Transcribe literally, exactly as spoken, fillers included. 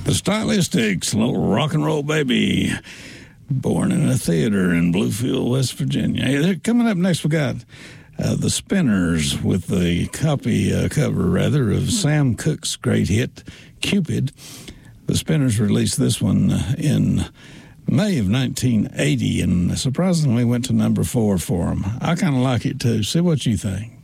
The Stylistics, Little Rock and Roll Baby, born in a theater in Bluefield, West Virginia. Hey, they're coming up next, we got uh, the Spinners with the copy uh, cover, rather, of Sam Cooke's great hit, Cupid. The Spinners released this one in May of nineteen eighty, and surprisingly went to number four for them. I kind of like it, too. See what you think.